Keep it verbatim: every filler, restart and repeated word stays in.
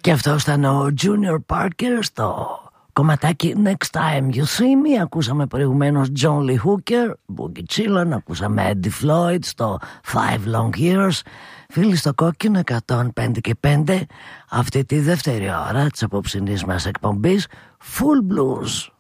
Και αυτό ήταν ο Junior Parker στο κομματάκι Next Time You See Me. Ακούσαμε προηγουμένως John Lee Hooker, Boogie Chillon, ακούσαμε Eddie Floyd στο Five Long Years. Φίλοι στο κόκκινο εκατόν πέντε και πέντε, αυτή τη δεύτερη ώρα της απόψινής μας εκπομπής Full Blues.